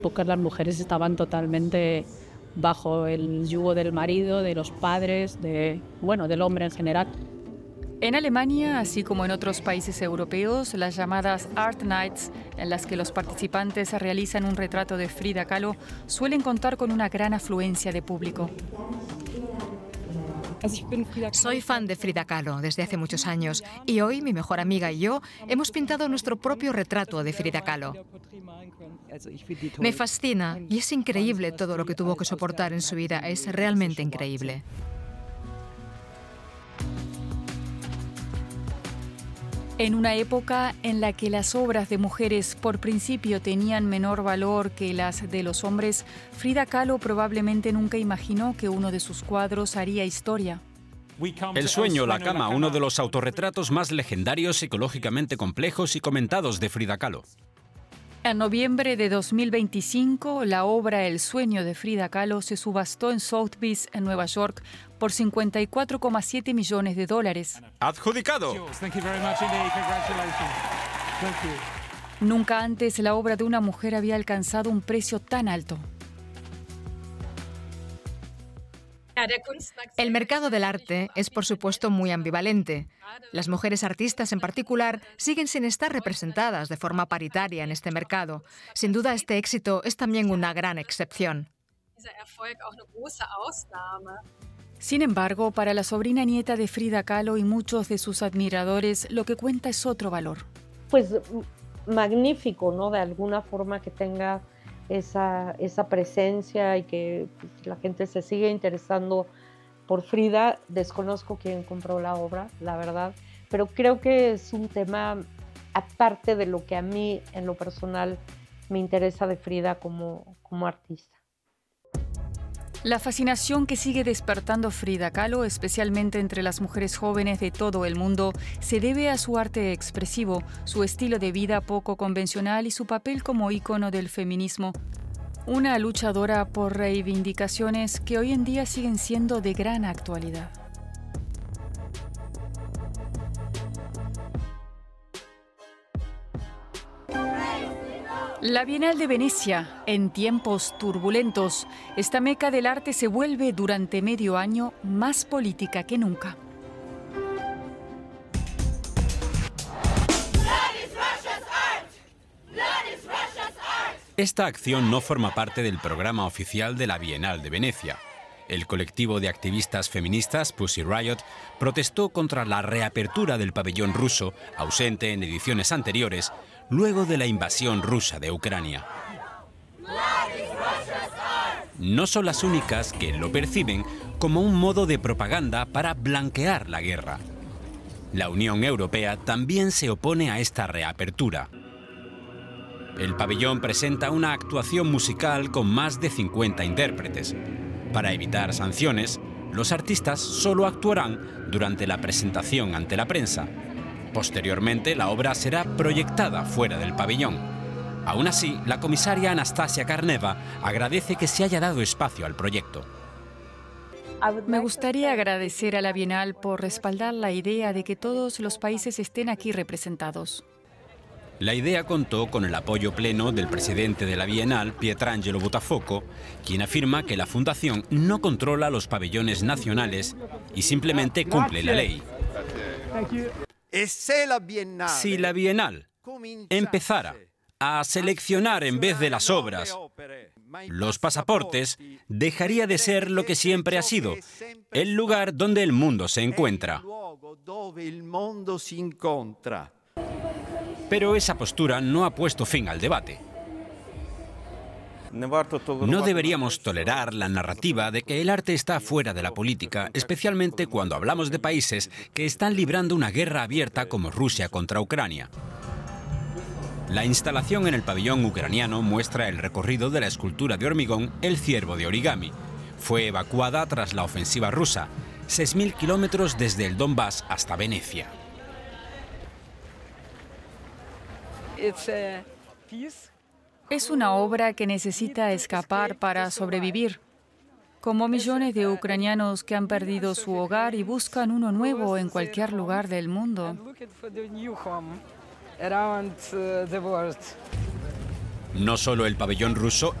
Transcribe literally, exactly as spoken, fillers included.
Porque las mujeres estaban totalmente bajo el yugo del marido, de los padres, de, bueno, del hombre en general. En Alemania, así como en otros países europeos, las llamadas Art Nights, en las que los participantes realizan un retrato de Frida Kahlo, suelen contar con una gran afluencia de público. Soy fan de Frida Kahlo desde hace muchos años y hoy mi mejor amiga y yo hemos pintado nuestro propio retrato de Frida Kahlo. Me fascina y es increíble todo lo que tuvo que soportar en su vida, es realmente increíble. En una época en la que las obras de mujeres por principio tenían menor valor que las de los hombres, Frida Kahlo probablemente nunca imaginó que uno de sus cuadros haría historia. El sueño, la cama, uno de los autorretratos más legendarios, psicológicamente complejos y comentados de Frida Kahlo. En noviembre de dos mil veinticinco, la obra El sueño de Frida Kahlo se subastó en Sotheby's, en Nueva York, por cincuenta y cuatro coma siete millones de dólares. ¡Adjudicado! Nunca antes la obra de una mujer había alcanzado un precio tan alto. El mercado del arte es, por supuesto, muy ambivalente. Las mujeres artistas, en particular, siguen sin estar representadas de forma paritaria en este mercado. Sin duda, este éxito es también una gran excepción. Sin embargo, para la sobrina nieta de Frida Kahlo y muchos de sus admiradores, lo que cuenta es otro valor. Pues magnífico, ¿no? De alguna forma que tenga esa, esa presencia y que pues, la gente se sigue interesando por Frida. Desconozco quién compró la obra, la verdad, pero creo que es un tema aparte de lo que a mí, en lo personal, me interesa de Frida como, como artista. La fascinación que sigue despertando Frida Kahlo, especialmente entre las mujeres jóvenes de todo el mundo, se debe a su arte expresivo, su estilo de vida poco convencional y su papel como ícono del feminismo. Una luchadora por reivindicaciones que hoy en día siguen siendo de gran actualidad. La Bienal de Venecia, en tiempos turbulentos, esta meca del arte se vuelve durante medio año más política que nunca. Esta acción no forma parte del programa oficial de la Bienal de Venecia. El colectivo de activistas feministas Pussy Riot protestó contra la reapertura del pabellón ruso, ausente en ediciones anteriores, luego de la invasión rusa de Ucrania. No son las únicas que lo perciben como un modo de propaganda para blanquear la guerra. La Unión Europea también se opone a esta reapertura. El pabellón presenta una actuación musical con más de cincuenta intérpretes. Para evitar sanciones, los artistas solo actuarán durante la presentación ante la prensa. Posteriormente, la obra será proyectada fuera del pabellón. Aún así, la comisaria Anastasia Karneva agradece que se haya dado espacio al proyecto. Me gustaría agradecer a la Bienal por respaldar la idea de que todos los países estén aquí representados. La idea contó con el apoyo pleno del presidente de la Bienal, Pietrangelo Buttafuoco, quien afirma que la fundación no controla los pabellones nacionales y simplemente cumple la ley. Si la Bienal empezara a seleccionar en vez de las obras los pasaportes, dejaría de ser lo que siempre ha sido, el lugar donde el mundo se encuentra. Pero esa postura no ha puesto fin al debate. No deberíamos tolerar la narrativa de que el arte está fuera de la política, especialmente cuando hablamos de países que están librando una guerra abierta como Rusia contra Ucrania. La instalación en el pabellón ucraniano muestra el recorrido de la escultura de hormigón El ciervo de origami. Fue evacuada tras la ofensiva rusa, seis mil kilómetros desde el Donbass hasta Venecia. Es una obra que necesita escapar para sobrevivir, como millones de ucranianos que han perdido su hogar y buscan uno nuevo en cualquier lugar del mundo. No solo el pabellón ruso